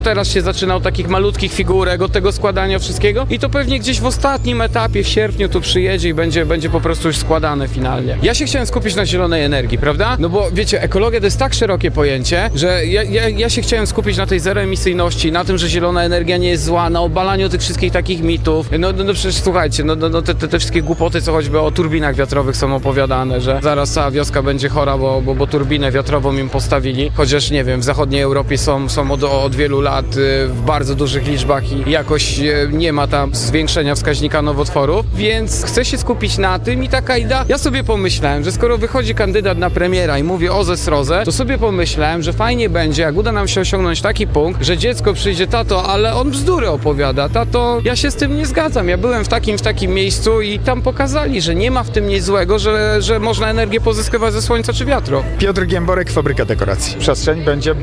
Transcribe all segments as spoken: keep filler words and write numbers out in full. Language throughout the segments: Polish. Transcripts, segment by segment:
Teraz się zaczyna od takich malutkich figurek, od tego składania wszystkiego i to pewnie gdzieś w ostatnim etapie, w sierpniu tu przyjedzie i będzie, będzie po prostu już składane finalnie. Ja się chciałem skupić na zielonej energii, prawda? No bo wiecie, ekologia to jest tak szerokie pojęcie, że ja, ja, ja się chciałem skupić na tej zeroemisyjności, na tym, że zielona energia nie jest zła, na obalaniu tych wszystkich takich mitów. No, no, no przecież słuchajcie, no, no te, te, te wszystkie głupoty, co choćby o turbinach wiatrowych są opowiadane, że zaraz cała wioska będzie chora, bo, bo, bo turbinę wiatrową im postawili, chociaż nie wiem, w zachodniej Europie są, są od, od wielu lat w bardzo dużych liczbach i jakoś nie ma tam zwiększenia wskaźnika nowotworów, więc chcę się skupić na tym i taka idea. Ja sobie pomyślałem, że skoro wychodzi kandydat na premiera i mówi o zesrodze, to sobie pomyślałem, że fajnie będzie, jak uda nam się osiągnąć taki punkt, że dziecko przyjdzie, tato, ale on bzdury opowiada, tato, ja się z tym nie zgadzam, ja byłem w takim, w takim miejscu i tam pokazali, że nie ma w tym nic złego, że, że można energię pozyskiwać ze słońca czy wiatru. Piotr Giemborek, Fabryka Dekoracji. Przestrzeń będzie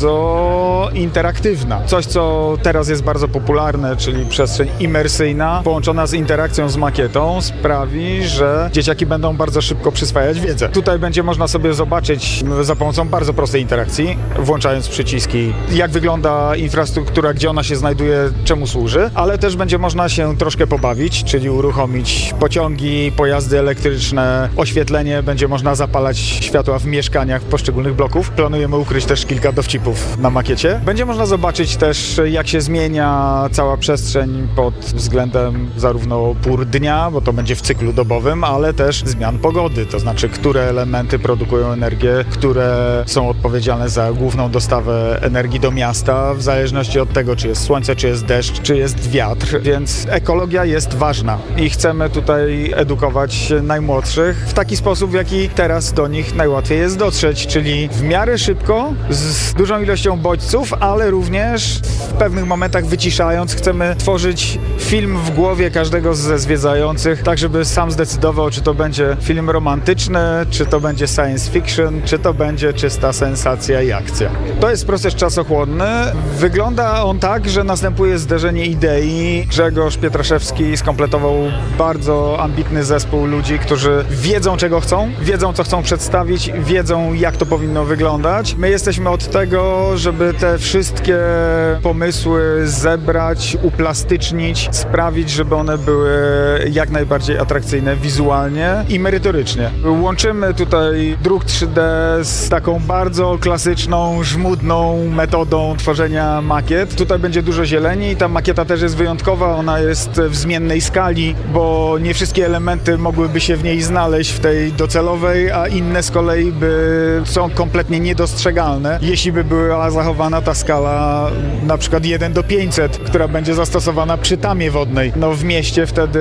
bardzo interaktywna. Coś, co teraz jest bardzo popularne, czyli przestrzeń imersyjna, połączona z interakcją z makietą, sprawi, że dzieciaki będą bardzo szybko przyswajać wiedzę. Tutaj będzie można sobie zobaczyć za pomocą bardzo prostej interakcji, włączając przyciski, jak wygląda infrastruktura, gdzie ona się znajduje, czemu służy, ale też będzie można się troszkę pobawić, czyli uruchomić pociągi, pojazdy elektryczne, oświetlenie, będzie można zapalać światła w mieszkaniach poszczególnych bloków. Planujemy ukryć też kilka dowcipów na makiecie. Będzie można zobaczyć też, jak się zmienia cała przestrzeń pod względem zarówno pór dnia, bo to będzie w cyklu dobowym, ale też zmian pogody, to znaczy, które elementy produkują energię, które są odpowiedzialne za główną dostawę energii do miasta, w zależności od tego, czy jest słońce, czy jest deszcz, czy jest wiatr, więc ekologia jest ważna i chcemy tutaj edukować najmłodszych w taki sposób, w jaki teraz do nich najłatwiej jest dotrzeć, czyli w miarę szybko, z dużą ilością bodźców, ale również w pewnych momentach wyciszając. Chcemy tworzyć film w głowie każdego ze zwiedzających, tak żeby sam zdecydował, czy to będzie film romantyczny, czy to będzie science fiction, czy to będzie czysta sensacja i akcja. To jest proces czasochłonny. Wygląda on tak, że następuje zderzenie idei. Grzegorz Pietraszewski skompletował bardzo ambitny zespół ludzi, którzy wiedzą, czego chcą, wiedzą, co chcą przedstawić, wiedzą, jak to powinno wyglądać. My jesteśmy od tego, żeby te wszystkie pomysły zebrać, uplastycznić, sprawić, żeby one były jak najbardziej atrakcyjne wizualnie i merytorycznie. Łączymy tutaj druk trzy D z taką bardzo klasyczną, żmudną metodą tworzenia makiet. Tutaj będzie dużo zieleni i ta makieta też jest wyjątkowa, ona jest w zmiennej skali, bo nie wszystkie elementy mogłyby się w niej znaleźć w tej docelowej, a inne z kolei by są kompletnie niedostrzegalne, jeśli by była zachowana ta skala na przykład jeden do pięćset, która będzie zastosowana przy tamie wodnej. No w mieście wtedy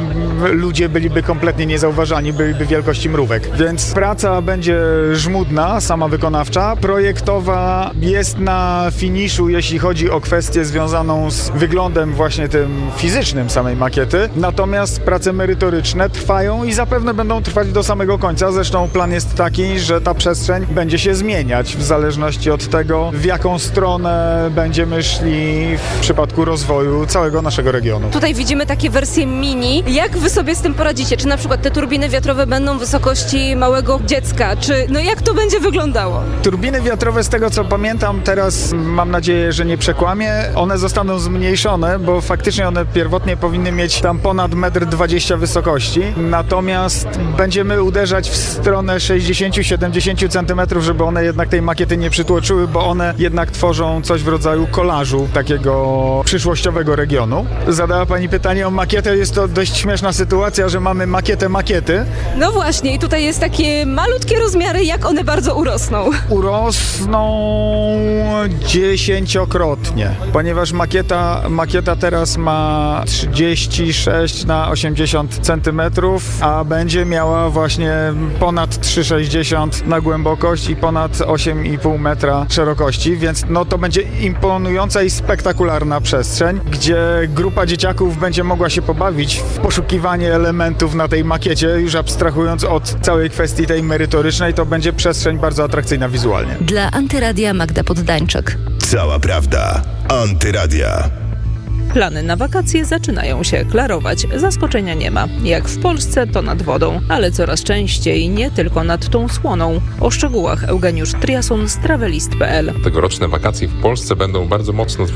ludzie byliby kompletnie niezauważani, byliby wielkości mrówek. Więc praca będzie żmudna, sama wykonawcza. Projektowa jest na finiszu, jeśli chodzi o kwestię związaną z wyglądem właśnie tym fizycznym samej makiety. Natomiast prace merytoryczne trwają i zapewne będą trwać do samego końca. Zresztą plan jest taki, że ta przestrzeń będzie się zmieniać w zależności od tego, w jaką stronę będziemy szli w przypadku rozwoju całego naszego regionu. Tutaj widzimy takie wersje mini. Jak wy sobie z tym poradzicie? Czy na przykład te turbiny wiatrowe będą wysokości małego dziecka? Czy no jak to będzie wyglądało? Turbiny wiatrowe, z tego co pamiętam, teraz mam nadzieję, że nie przekłamię, one zostaną zmniejszone, bo faktycznie one pierwotnie powinny mieć tam ponad metr dwadzieścia wysokości. Natomiast będziemy uderzać w stronę sześćdziesiąt do siedemdziesięciu centymetrów, żeby one jednak tej makiety nie przytłoczyły, bo one jednak tworzą coś w rodzaju kolażu takiego przyszłościowego regionu. Zadała pani pytanie o makietę. Jest to dość śmieszna sytuacja, że mamy makietę makiety. No właśnie i tutaj jest takie malutkie rozmiary, jak one bardzo urosną. Urosną dziesięciokrotnie, ponieważ makieta, makieta teraz ma trzydzieści sześć na osiemdziesiąt centymetrów, a będzie miała właśnie ponad trzy sześćdziesiąt na głębokość i ponad osiem i pół metra szerokości, więc no to będzie imponująca i spektakularna przestrzeń, gdzie grupa dzieciaków będzie mogła się pobawić w poszukiwanie elementów na tej makiecie, już abstrahując od całej kwestii tej merytorycznej, to będzie przestrzeń bardzo atrakcyjna wizualnie. Dla Antyradia Magda Poddańczyk. Cała prawda. Antyradia. Plany na wakacje zaczynają się klarować. Zaskoczenia nie ma. Jak w Polsce, to nad wodą, ale coraz częściej nie tylko nad tą słoną. O szczegółach Eugeniusz Triason z travelist kropka p l. Tegoroczne wakacje w Polsce będą bardzo mocno